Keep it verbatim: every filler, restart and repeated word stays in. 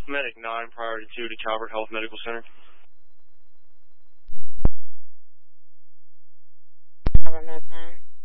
Medic nine, priority two to Calvert Health Medical Center. Calvert Medic nine.